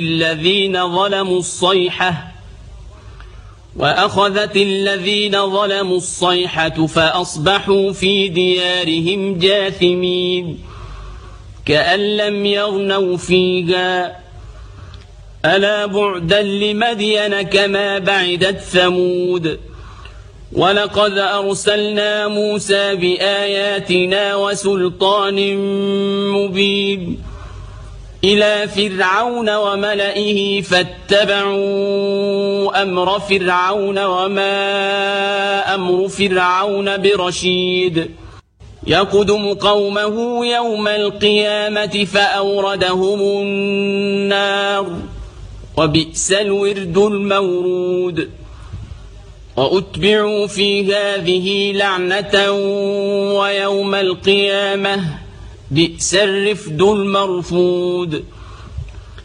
الذين ظلموا الصيحة وأخذت الذين ظلموا الصيحة فأصبحوا في ديارهم جاثمين كأن لم يغنوا فيها ألا بعدا لمدين كما بعدت ثمود ولقد أرسلنا موسى بآياتنا وسلطان مبين إلى فرعون وملئه فاتبعوا أمر فرعون وما أمر فرعون برشيد يقدم قومه يوم القيامة فأوردهم النار وبئس الورد المورود وأتبعوا في هذه لعنة ويوم القيامة بئس الرفد المرفود